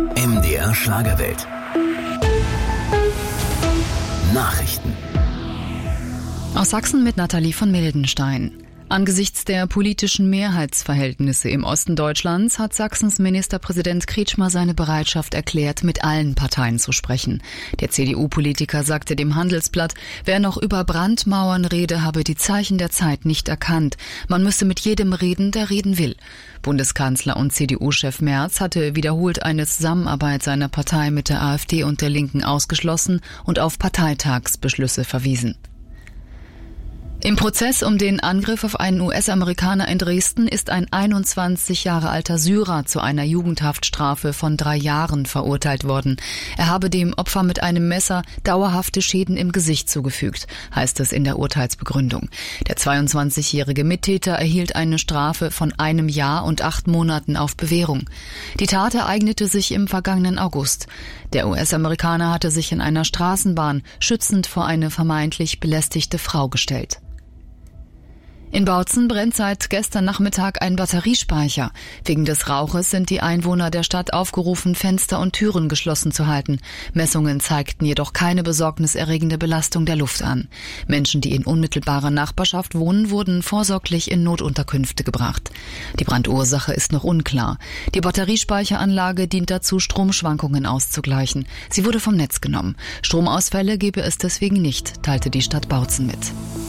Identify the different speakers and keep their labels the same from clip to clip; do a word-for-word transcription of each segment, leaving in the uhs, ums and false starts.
Speaker 1: M D R Schlagerwelt. Nachrichten.
Speaker 2: Aus Sachsen mit Nathalie von Mildenstein. Angesichts der politischen Mehrheitsverhältnisse im Osten Deutschlands hat Sachsens Ministerpräsident Kretschmer seine Bereitschaft erklärt, mit allen Parteien zu sprechen. Der C D U-Politiker sagte dem Handelsblatt, wer noch über Brandmauern rede, habe die Zeichen der Zeit nicht erkannt. Man müsse mit jedem reden, der reden will. Bundeskanzler und C D U-Chef Merz hatte wiederholt eine Zusammenarbeit seiner Partei mit der AfD und der Linken ausgeschlossen und auf Parteitagsbeschlüsse verwiesen. Im Prozess um den Angriff auf einen U S-Amerikaner in Dresden ist ein einundzwanzig Jahre alter Syrer zu einer Jugendhaftstrafe von drei Jahren verurteilt worden. Er habe dem Opfer mit einem Messer dauerhafte Schäden im Gesicht zugefügt, heißt es in der Urteilsbegründung. Der zweiundzwanzigjährige Mittäter erhielt eine Strafe von einem Jahr und acht Monaten auf Bewährung. Die Tat ereignete sich im vergangenen August. Der U S-Amerikaner hatte sich in einer Straßenbahn schützend vor eine vermeintlich belästigte Frau gestellt. In Bautzen brennt seit gestern Nachmittag ein Batteriespeicher. Wegen des Rauches sind die Einwohner der Stadt aufgerufen, Fenster und Türen geschlossen zu halten. Messungen zeigten jedoch keine besorgniserregende Belastung der Luft an. Menschen, die in unmittelbarer Nachbarschaft wohnen, wurden vorsorglich in Notunterkünfte gebracht. Die Brandursache ist noch unklar. Die Batteriespeicheranlage dient dazu, Stromschwankungen auszugleichen. Sie wurde vom Netz genommen. Stromausfälle gebe es deswegen nicht, teilte die Stadt Bautzen mit.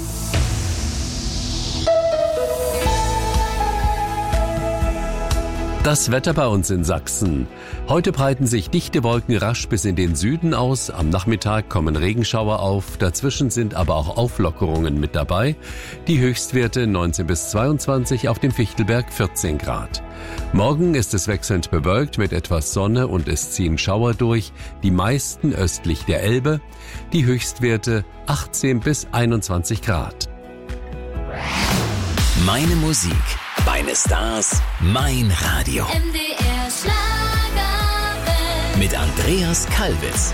Speaker 3: Das Wetter bei uns in Sachsen. Heute breiten sich dichte Wolken rasch bis in den Süden aus. Am Nachmittag kommen Regenschauer auf. Dazwischen sind aber auch Auflockerungen mit dabei. Die Höchstwerte neunzehn bis zweiundzwanzig, auf dem Fichtelberg vierzehn Grad. Morgen ist es wechselnd bewölkt mit etwas Sonne und es ziehen Schauer durch, die meisten östlich der Elbe. Die Höchstwerte achtzehn bis einundzwanzig Grad.
Speaker 1: Meine Musik, meine Stars, mein Radio.
Speaker 4: M D R Schlagerwelt.
Speaker 1: Mit Andreas Kalbitz.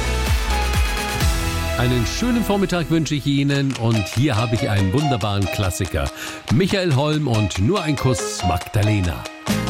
Speaker 3: Einen schönen Vormittag wünsche ich Ihnen und hier habe ich einen wunderbaren Klassiker. Michael Holm und Nur ein Kuss Magdalena.